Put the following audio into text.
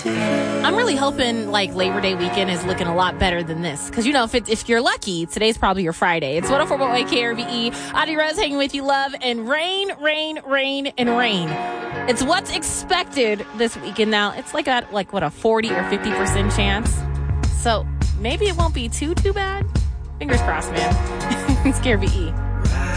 I'm really hoping like Labor Day weekend is looking a lot better than this. Because, if you're lucky, today's probably your Friday. It's 104.1 KRVE. Audie Rose hanging with you, love. And rain, rain, rain, and rain. It's what's expected this weekend now. It's like a 40 or 50% chance. So maybe it won't be too bad. Fingers crossed, man. It's KRVE.